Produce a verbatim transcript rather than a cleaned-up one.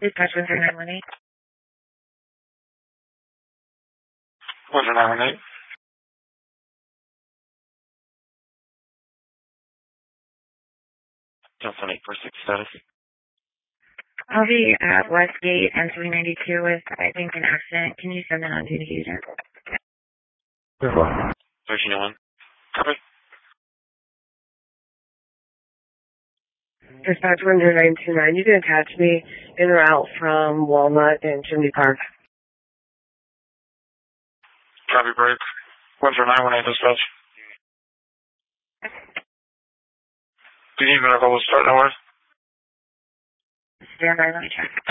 Dispatch one zero nine one eight. one zero nine one eight. Delta eight four six status. I'll be at Westgate and three ninety-two with, I think, an accident. Can you send an on-duty agent? thirteen oh one. Copy. Dispatch one zero nine two nine. You can attach me en route from Walnut and Chimney Park. Copy, break. one zero nine one eight dispatch. Do you need medical to start now? Stand by, let me check.